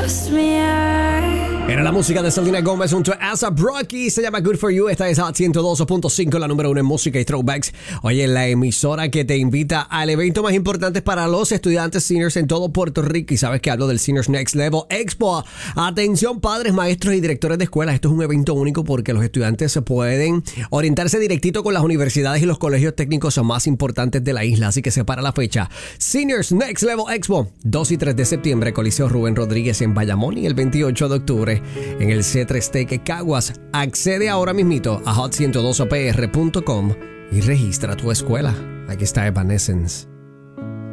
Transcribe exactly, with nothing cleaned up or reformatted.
Era la música de Selena Gomez junto a A$AP Rocky, se llama Good For You. Esta es Hot ciento dos punto cinco, la número uno en música y throwbacks. Oye, la emisora que te invita al evento más importante para los estudiantes seniors en todo Puerto Rico. Y sabes que hablo del Seniors Next Level Expo. Atención, padres, maestros y directores de escuelas. Esto es un evento único porque los estudiantes se pueden orientarse directito con las universidades y los colegios técnicos más importantes de la isla. Así que separa la fecha. Seniors Next Level Expo, dos y tres de septiembre, Coliseo Rubén Rodríguez en Bayamón, y el veintiocho de octubre en el C tres T Caguas. Accede ahora mismito a hot ciento dos p r punto com y registra tu escuela. Aquí está Evanescence.